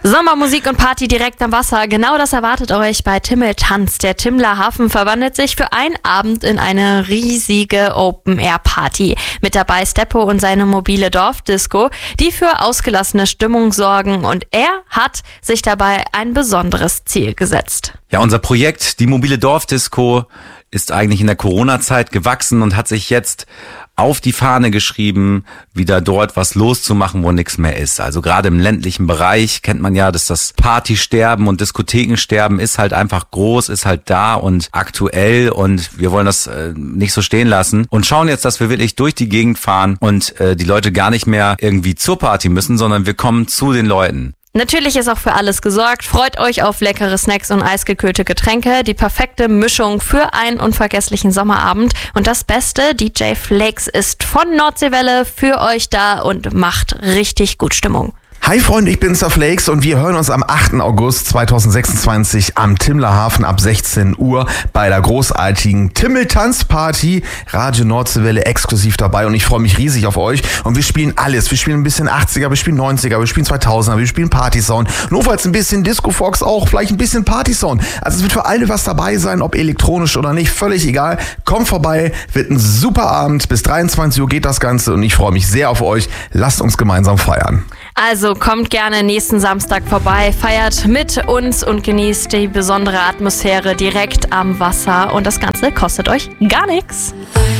Sommermusik und Party direkt am Wasser. Genau das erwartet euch bei Timmeltanz. Der Timmler Hafen verwandelt sich für einen Abend in eine riesige Open-Air-Party. Mit dabei Steppo und seine mobile Dorfdisco, die für ausgelassene Stimmung sorgen. Und er hat sich dabei ein besonderes Ziel gesetzt. Ja, unser Projekt, die mobile Dorfdisco, ist eigentlich in der Corona-Zeit gewachsen und hat sich jetzt auf die Fahne geschrieben, wieder dort was loszumachen, wo nichts mehr ist. Also gerade im ländlichen Bereich kennt man ja, dass das Partysterben und Diskothekensterben ist halt einfach groß, ist halt da und aktuell, und wir wollen das nicht so stehen lassen und schauen jetzt, dass wir wirklich durch die Gegend fahren und die Leute gar nicht mehr irgendwie zur Party müssen, sondern wir kommen zu den Leuten. Natürlich ist auch für alles gesorgt. Freut euch auf leckere Snacks und eisgekühlte Getränke. Die perfekte Mischung für einen unvergesslichen Sommerabend. Und das Beste, DJ Flakes ist von Nordseewelle für euch da und macht richtig gut Stimmung. Hi Freunde, ich bin Sir Flakes und wir hören uns am 8. August 2026 am Timmler Hafen ab 16 Uhr bei der großartigen Timmeltanzparty. Radio Nordseewelle exklusiv dabei und ich freue mich riesig auf euch. Und wir spielen alles. Wir spielen ein bisschen 80er, wir spielen 90er, wir spielen 2000er, wir spielen Partysound. Notfalls ein bisschen Disco-Fox auch, vielleicht ein bisschen Partysound. Also es wird für alle was dabei sein, ob elektronisch oder nicht, völlig egal. Kommt vorbei, wird ein super Abend. Bis 23 Uhr geht das Ganze und ich freue mich sehr auf euch. Lasst uns gemeinsam feiern. Also kommt gerne nächsten Samstag vorbei, feiert mit uns und genießt die besondere Atmosphäre direkt am Wasser. Und das Ganze kostet euch gar nichts.